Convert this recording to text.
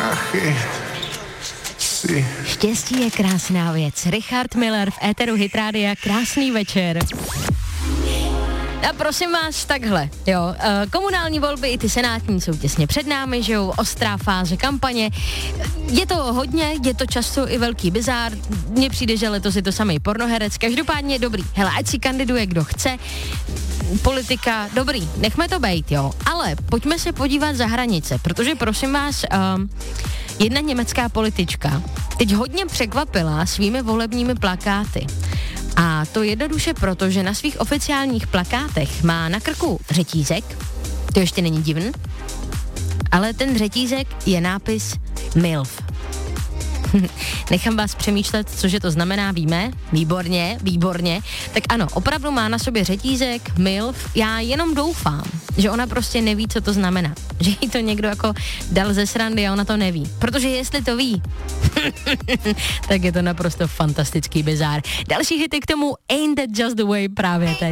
prachy. Štěstí je krásná věc. Richard Miller v éteru Hit Rádia. Krásný večer. A prosím vás, takhle, jo, komunální volby i ty senátní jsou těsně před námi, že jo, ostrá fáze kampaně. Je to hodně, je to často i velký bizár, mně přijde, že letos je to samý pornoherec, každopádně dobrý, hele, ať si kandiduje kdo chce, politika, dobrý, nechme to bejt, jo, ale pojďme se podívat za hranice, protože prosím vás, jedna německá politička teď hodně překvapila svými volebními plakáty. A to jednoduše proto, že na svých oficiálních plakátech má na krku řetízek, to ještě není divný, ale ten řetízek je nápis MILF. Nechám vás přemýšlet, cože to znamená, víme? Výborně. Tak ano, opravdu má na sobě řetízek, MILF, já jenom doufám, že ona prostě neví, co to znamená. Že jí to někdo jako dal ze srandy a ona to neví. Protože jestli to ví, tak je to naprosto fantastický bizár. Další hity k tomu Ain't That Just The Way právě teď.